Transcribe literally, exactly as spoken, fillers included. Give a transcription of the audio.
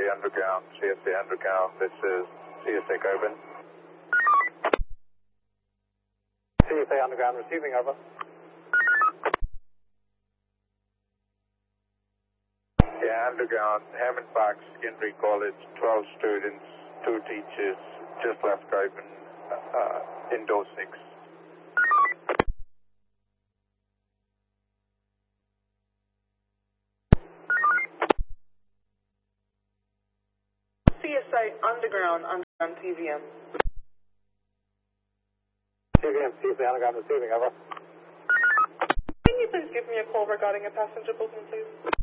A Underground, C S A Underground, this is C S A Coben. C S A Underground receiving, over. Yeah, Underground, Hammond Park Secondary College, twelve students, two teachers, just left Coben, uh, indoor six. C S A Underground, Underground T V M. T V M, C S A Underground receiving, over. Can you please give me a call regarding a passenger booking, please?